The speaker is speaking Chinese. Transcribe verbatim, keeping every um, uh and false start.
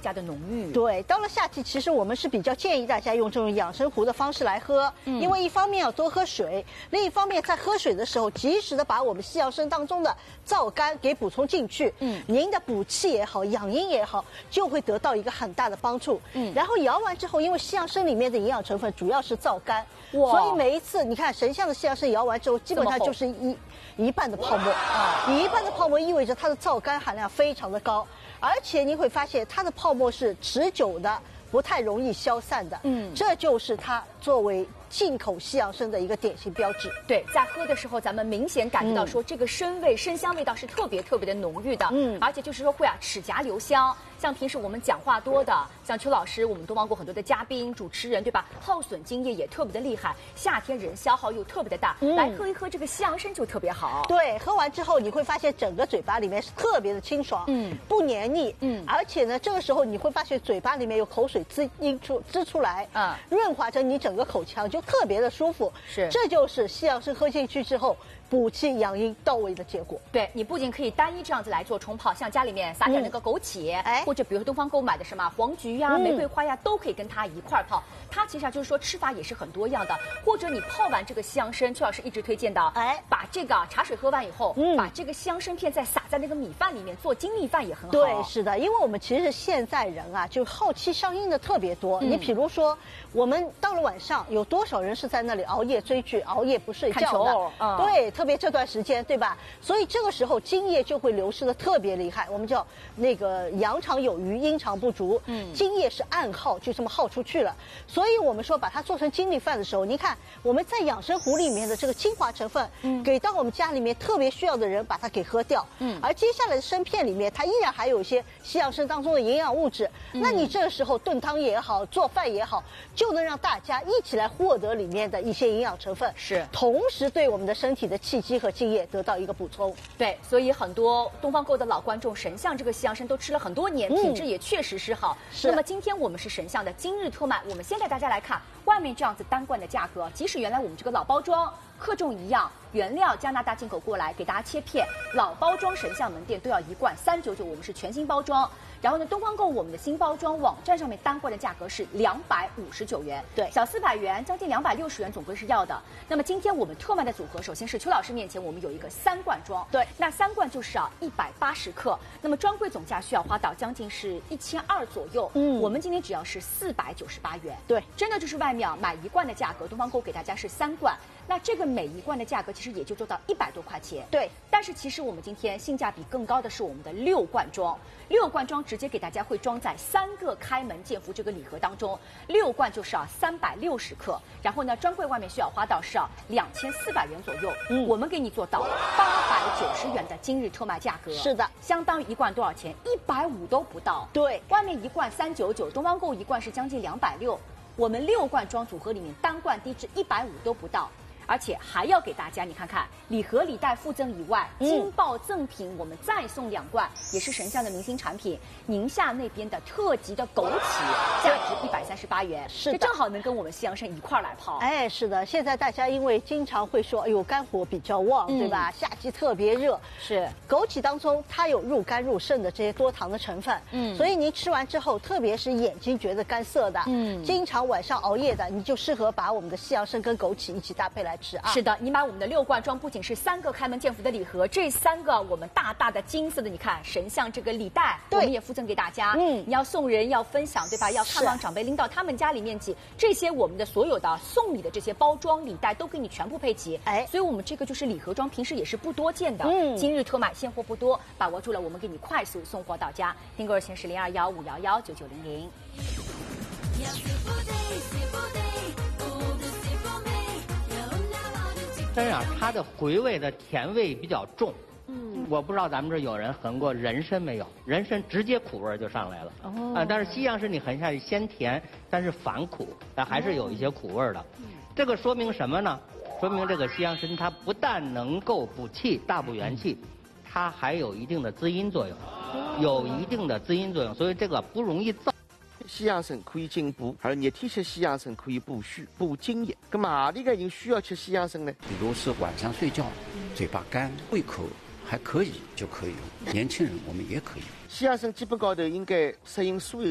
加的浓郁。 对，到了夏季，其实我们是比较建议大家用这种养生壶的方式来喝，嗯、因为一方面要多喝水，另一方面在喝水的时候，及时的把我们西洋参当中的皂苷给补充进去，嗯，您的补气也好，养阴也好，就会得到一个很大的帮助。嗯，然后摇完之后，因为西洋参里面的营养成分主要是皂苷，所以每一次你看神像的西洋参摇完之后，基本上就是一一半的泡沫，啊，一半的泡沫意味着它的皂苷含量非常的高。而且你会发现它的泡沫是持久的，不太容易消散的。嗯，这就是它作为进口西洋参的一个典型标志。 对，在喝的时候，咱们明显感觉到说，这个参味、参香味道是特别特别的浓郁的。嗯，而且就是说会啊，齿颊留香。像平时我们讲话多的，像邱老师，我们都帮过很多的嘉宾、主持人，对吧？耗损津液也特别的厉害，夏天人消耗又特别的大，嗯、来喝一喝这个西洋参就特别好。 对，喝完之后你会发现整个嘴巴里面是特别的清爽，嗯，不黏腻，嗯，而且呢，这个时候你会发现嘴巴里面有口水滋溢出滋出来，啊、嗯，润滑着你整个口腔，就特别的舒服。 是， 这就是西洋参喝进去之后补气养阴到位的结果。 对，你不仅可以单一这样子来做冲泡，像家里面撒点那个枸杞，哎、嗯，或者比如说东方购买的什么黄菊呀、玫瑰花呀，都可以跟它一块儿泡。它其实啊，就是说吃法也是很多样的。或者你泡完这个西洋参，邱老师一直推荐的，哎，把这个茶水喝完以后，嗯，把这个西洋参片再撒在那个米饭里面做精米饭也很好。 对，是的，因为我们其实现在人啊，就好气上阴的特别多。嗯、你比如说，我们到了晚上，有多少人是在那里熬夜追剧、熬夜不睡觉的？嗯、对，特别这段时间，对吧？所以这个时候津液就会流失的特别厉害。我们叫那个阳常有余，阴常不足。嗯，津液是暗耗，就这么耗出去了。所以我们说把它做成精米饭的时候，你看我们在养生壶里面的这个精华成分，嗯，给到我们家里面特别需要的人，把它给喝掉。嗯，而接下来的参片里面，它依然还有一些西洋参当中的营养物质。嗯、那你这个时候炖汤也好，做饭也好，就能让大家一起来获得里面的一些营养成分， 是，同时对我们的身体的气机和津液得到一个补充。 对，所以很多东方购的老观众，神象这个西洋参都吃了很多年，品质也确实是好。是。那么今天我们是神象的今日特卖，我们先带大家来看外面这样子单罐的价格，即使原来我们这个老包装克重一样，原料加拿大进口过来给大家切片，老包装神象门店都要一罐三九九，我们是全新包装。然后呢，东方购我们的新包装网站上面单罐的价格是两百五十九元， 对， 小四百元，将近两百六十元总归是要的。那么今天我们特卖的组合，首先是邱老师面前我们有一个三罐装， 对， 那三罐就是啊一百八十克，那么专柜总价需要花到将近是一千二左右，嗯，我们今天只要是四百九十八元， 对， 真的就是外面啊买一罐的价格，东方购给大家是三罐。那这个每一罐的价格其实也就做到一百多块钱， 对。 但是其实我们今天性价比更高的是我们的六罐装，六罐装直接给大家会装在三个开门见福这个礼盒当中，六罐就是啊三百六十克，然后呢专柜外面需要花到是啊两千四百元左右，嗯，我们给你做到八百九十元的今日特卖价格， 是的， 相当于一罐多少钱？一百五都不到， 对， 外面一罐三九九，东方购一罐是将近两百六，我们六罐装组合里面单罐低至一百五都不到。而且还要给大家，你看看礼盒礼袋附赠以外，金爆赠品我们再送两罐，也是神象的明星产品，宁夏那边的特级的枸杞，价值一百三十八元， 是的， 正好能跟我们西洋参一块儿来泡。 哎，是的，现在大家因为经常会说，哎呦肝火比较旺，嗯、对吧？夏季特别热， 是枸杞当中它有入肝入肾的这些多糖的成分，嗯，所以您吃完之后，特别是眼睛觉得干涩的，嗯，经常晚上熬夜的，你就适合把我们的西洋参跟枸杞一起搭配来。啊、 是的，你买我们的六罐装，不仅是三个开门见福的礼盒，这三个我们大大的金色的，你看神像这个礼袋，我们也附赠给大家。嗯，你要送人，要分享，对吧？要看望长辈，拎到他们家里面去，这些我们的所有的送礼的这些包装礼袋都给你全部配齐。哎，所以我们这个就是礼盒装，平时也是不多见的。嗯，今日特卖，现货不多，把握住了，我们给你快速送货到家。订购热线是零二幺五幺幺九九零零。 参啊，它的回味的甜味比较重。嗯，我不知道咱们这有人横过人参没有？人参直接苦味就上来了。哦，啊，但是西洋参你横下去先甜，但是反苦，但还是有一些苦味的。嗯，这个说明什么呢？说明这个西洋参它不但能够补气、大补元气，它还有一定的滋阴作用，有一定的滋阴作用，所以这个不容易燥。 西洋参可以进补，而热天吃西洋参可以补虚、补津液。那么哪里个人需要吃西洋参呢？ 比如是晚上睡觉，嘴巴干、胃口还可以就可以用。年轻人我们也可以。 西洋参基本高头应该适应所有。